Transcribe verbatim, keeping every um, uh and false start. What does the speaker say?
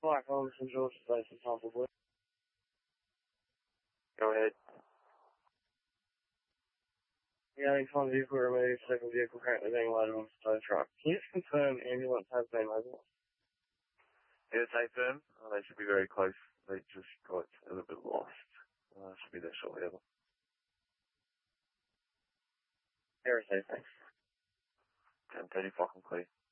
Black Home Saint George Station, probably. Go ahead. Yeah, I think one vehicle removed, second vehicle currently being loaded on the tow truck. Can you just confirm ambulance has been mobilised? Yeah, stay firm. Oh, they should be very close. They just got a little bit lost. Uh, should be there shortly. Very safe, thanks. ten thirty, fucking clear.